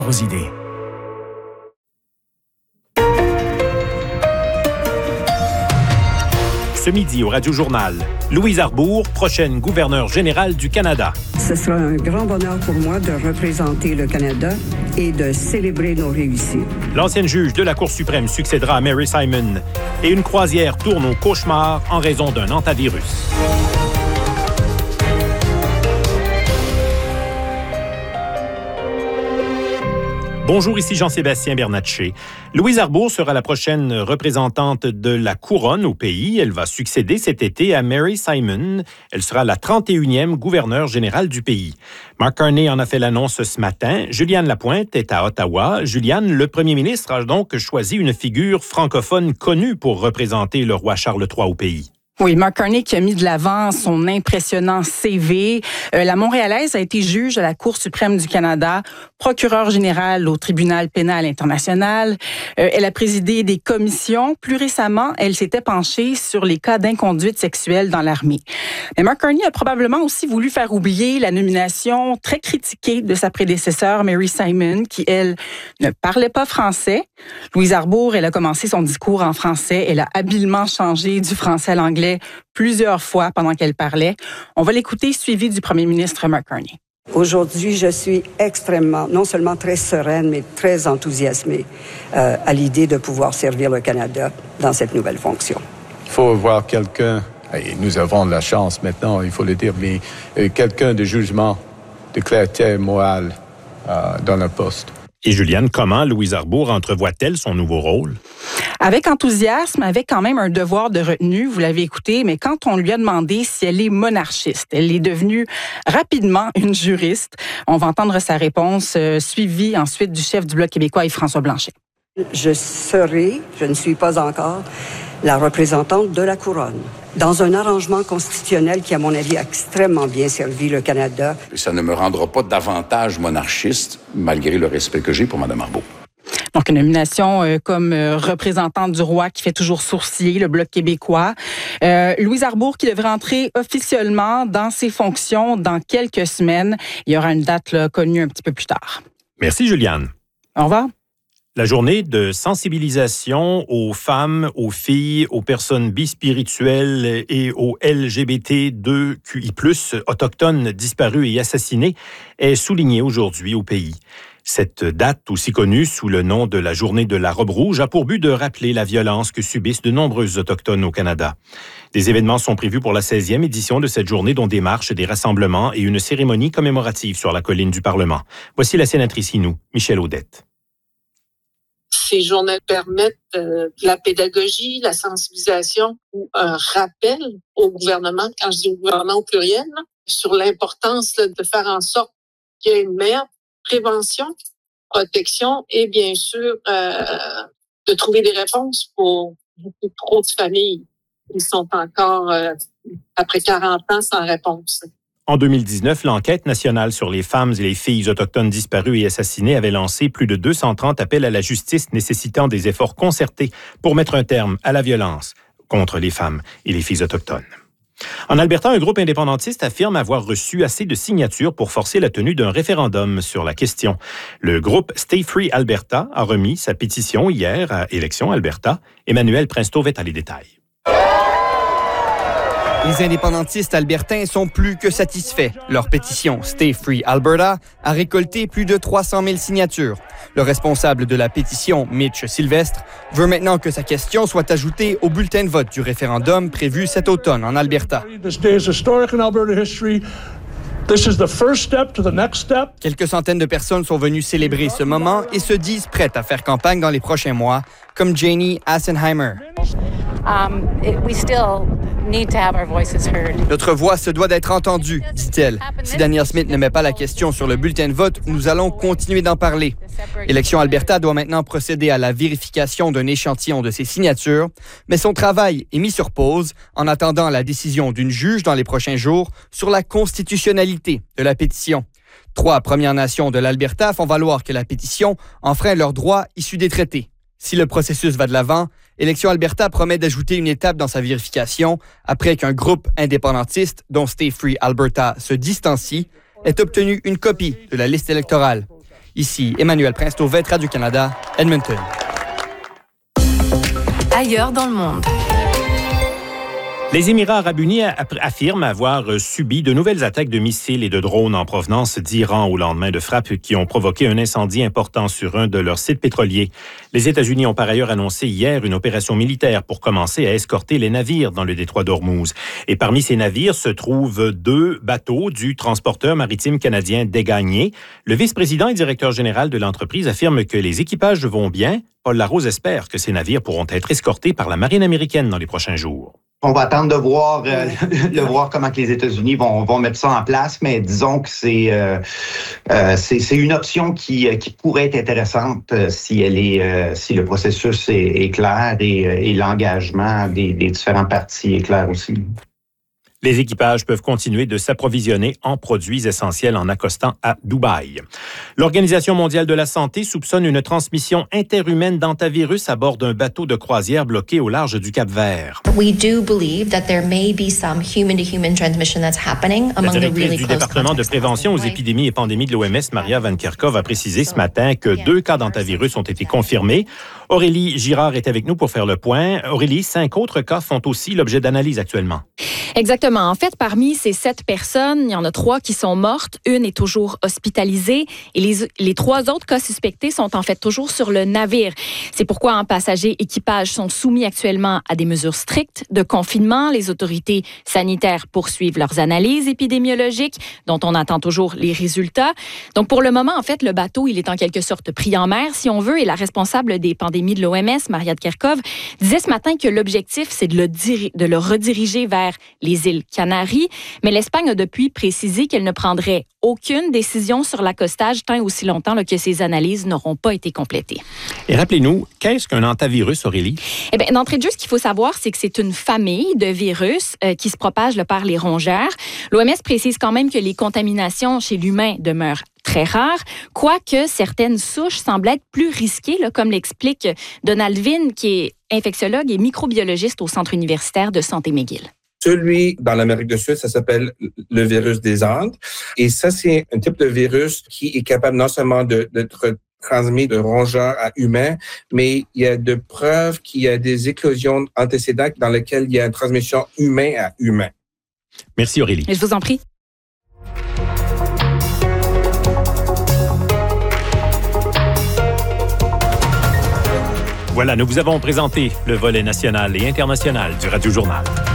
Vos idées. Ce midi au Radio-Journal, Louise Arbour, prochaine gouverneure générale du Canada. Ce sera un grand bonheur pour moi de représenter le Canada et de célébrer nos réussites. L'ancienne juge de la Cour suprême succédera à Mary Simon et une croisière tourne au cauchemar en raison d'un hantavirus. Bonjour, ici Jean-Sébastien Bernatchez. Louise Arbour sera la prochaine représentante de la couronne au pays. Elle va succéder cet été à Mary Simon. Elle sera la 31e gouverneure générale du pays. Mark Carney en a fait l'annonce ce matin. Juliane Lapointe est à Ottawa. Juliane, le premier ministre a donc choisi une figure francophone connue pour représenter le roi Charles III au pays. Oui, Mark Carney qui a mis de l'avant son impressionnant CV. La Montréalaise a été juge à la Cour suprême du Canada, procureure générale au Tribunal pénal international. Elle a présidé des commissions. Plus récemment, elle s'était penchée sur les cas d'inconduite sexuelle dans l'armée. Mais Mark Carney a probablement aussi voulu faire oublier la nomination très critiquée de sa prédécesseur Mary Simon, qui, elle, ne parlait pas français. Louise Arbour, elle a commencé son discours en français. Elle a habilement changé du français à l'anglais plusieurs fois pendant qu'elle parlait. On va l'écouter, suivi du premier ministre Mark Carney. Aujourd'hui, je suis extrêmement, non seulement très sereine, mais très enthousiasmée à l'idée de pouvoir servir le Canada dans cette nouvelle fonction. Il faut voir quelqu'un, et nous avons de la chance maintenant, il faut le dire, mais quelqu'un de jugement, de clarté morale dans le poste. Et Juliane, comment Louise Arbour entrevoit-elle son nouveau rôle? Avec enthousiasme, avec quand même un devoir de retenue, vous l'avez écouté, mais quand on lui a demandé si elle est monarchiste, elle est devenue rapidement une juriste. On va entendre sa réponse, suivie ensuite du chef du Bloc québécois, Yves-François Blanchet. Je ne suis pas encore, la représentante de la couronne, dans un arrangement constitutionnel qui, à mon avis, a extrêmement bien servi le Canada. Ça ne me rendra pas davantage monarchiste, malgré le respect que j'ai pour Mme Arbour. Donc, une nomination comme représentante du roi qui fait toujours sourciller le Bloc québécois. Louise Arbour qui devrait entrer officiellement dans ses fonctions dans quelques semaines. Il y aura une date là, connue un petit peu plus tard. Merci, Juliane. Au revoir. La journée de sensibilisation aux femmes, aux filles, aux personnes bispirituelles et aux LGBT2QI+, autochtones disparus et assassinés, est soulignée aujourd'hui au pays. Cette date, aussi connue sous le nom de la Journée de la robe rouge, a pour but de rappeler la violence que subissent de nombreux Autochtones au Canada. Des événements sont prévus pour la 16e édition de cette journée, dont des marches, des rassemblements et une cérémonie commémorative sur la colline du Parlement. Voici la sénatrice Inou, Michèle Audette. Ces journées permettent la pédagogie, la sensibilisation ou un rappel au gouvernement, quand je dis au gouvernement au pluriel, sur l'importance de faire en sorte qu'il y ait une meilleure prévention, protection et bien sûr de trouver des réponses pour beaucoup trop de familles qui sont encore, après 40 ans, sans réponse. En 2019, l'enquête nationale sur les femmes et les filles autochtones disparues et assassinées avait lancé plus de 230 appels à la justice nécessitant des efforts concertés pour mettre un terme à la violence contre les femmes et les filles autochtones. En Alberta, un groupe indépendantiste affirme avoir reçu assez de signatures pour forcer la tenue d'un référendum sur la question. Le groupe Stay Free Alberta a remis sa pétition hier à Élections Alberta. Emmanuel Prince-Tauvet a les détails. Les indépendantistes albertains sont plus que satisfaits. Leur pétition Stay Free Alberta a récolté plus de 300 000 signatures. Le responsable de la pétition, Mitch Sylvestre, veut maintenant que sa question soit ajoutée au bulletin de vote du référendum prévu cet automne en Alberta. Quelques centaines de personnes sont venues célébrer ce moment et se disent prêtes à faire campagne dans les prochains mois, comme Janie Assenheimer. Notre voix se doit d'être entendue, dit-elle. Si Danielle Smith ne met pas la question sur le bulletin de vote, nous allons continuer d'en parler. Élections Alberta doit maintenant procéder à la vérification d'un échantillon de ses signatures, mais son travail est mis sur pause en attendant la décision d'une juge dans les prochains jours sur la constitutionnalité de la pétition. 3 Premières Nations de l'Alberta font valoir que la pétition enfreint leurs droits issus des traités. Si le processus va de l'avant, Élections Alberta promet d'ajouter une étape dans sa vérification après qu'un groupe indépendantiste, dont Stay Free Alberta se distancie, ait obtenu une copie de la liste électorale. Ici Emmanuel Prince-Tauvette, Radio-Canada, Edmonton. Ailleurs dans le monde. Les Émirats arabes unis affirment avoir subi de nouvelles attaques de missiles et de drones en provenance d'Iran au lendemain de frappes qui ont provoqué un incendie important sur un de leurs sites pétroliers. Les États-Unis ont par ailleurs annoncé hier une opération militaire pour commencer à escorter les navires dans le détroit d'Ormuz. Et parmi ces navires se trouvent 2 bateaux du transporteur maritime canadien Degagné. Le vice-président et directeur général de l'entreprise affirme que les équipages vont bien. Paul Larose espère que ces navires pourront être escortés par la marine américaine dans les prochains jours. On va attendre de voir, voir comment que les États-Unis vont mettre ça en place, mais disons que c'est une option qui pourrait être intéressante si le processus est clair et l'engagement des différents partis est clair aussi. Les équipages peuvent continuer de s'approvisionner en produits essentiels en accostant à Dubaï. L'Organisation mondiale de la santé soupçonne une transmission interhumaine d'hantavirus à bord d'un bateau de croisière bloqué au large du Cap-Vert. We do believe that there may be some human-to-human transmission that's happening among the really close contacts. La directrice du département de prévention aux épidémies et pandémies de l'OMS, Maria Van Kerkhove, a précisé ce matin que 2 cas d'hantavirus ont été confirmés. Aurélie Girard est avec nous pour faire le point. Aurélie, 5 autres cas font aussi l'objet d'analyse actuellement. Exactement. En fait, parmi ces 7 personnes, il y en a 3 qui sont mortes. Une est toujours hospitalisée et les 3 autres cas suspectés sont en fait toujours sur le navire. C'est pourquoi passagers et équipages sont soumis actuellement à des mesures strictes de confinement. Les autorités sanitaires poursuivent leurs analyses épidémiologiques dont on attend toujours les résultats. Donc, pour le moment, en fait, le bateau, il est en quelque sorte pris en mer, si on veut, et la responsable des pandémies de l'OMS, Maria Van Kerkhove, disait ce matin que l'objectif, c'est de le rediriger vers les îles Canaries, mais l'Espagne a depuis précisé qu'elle ne prendrait aucune décision sur l'accostage tant et aussi longtemps que ces analyses n'auront pas été complétées. Et rappelez-nous, qu'est-ce qu'un hantavirus, Aurélie? Eh bien, d'entrée de jeu, ce qu'il faut savoir, c'est que c'est une famille de virus qui se propage par les rongeurs. L'OMS précise quand même que les contaminations chez l'humain demeurent très rares, quoique certaines souches semblent être plus risquées, comme l'explique Donald Vinn, qui est infectiologue et microbiologiste au Centre universitaire de santé McGill. Celui dans l'Amérique du Sud, ça s'appelle le virus des Andes. Et ça, c'est un type de virus qui est capable non seulement d'être transmis de rongeurs à humains, mais il y a de preuves qu'il y a des éclosions antécédentes dans lesquelles il y a une transmission humain à humain. Merci Aurélie. Je vous en prie. Voilà, nous vous avons présenté le volet national et international du Radio-Journal.